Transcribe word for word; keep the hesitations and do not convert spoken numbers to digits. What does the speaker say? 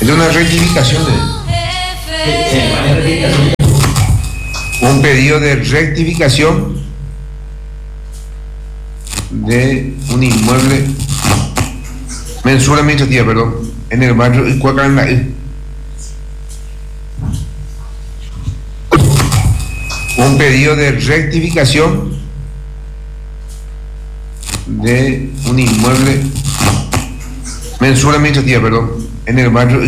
Es una rectificación. ¿eh? Un pedido de rectificación de un inmueble, mensura administrativa, perdón, en el barrio Icuacana. Un pedido de rectificación de un inmueble, mensura administrativa, perdón, en el barrio